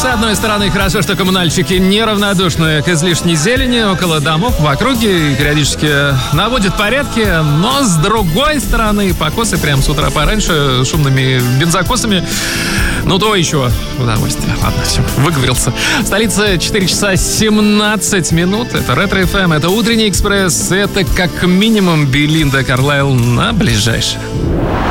одной стороны, хорошо, что коммунальщики неравнодушны к излишней зелени около домов в округе и периодически наводят порядки, но с другой стороны, покосы прямо с утра пораньше шумными бензокосами, ну то еще удовольствие. Ладно, все, выговорился. Столица 4 часа 17 минут. Это Ретро ФМ, это Утренний экспресс, это как минимум Белинда Карлайл на ближайшее.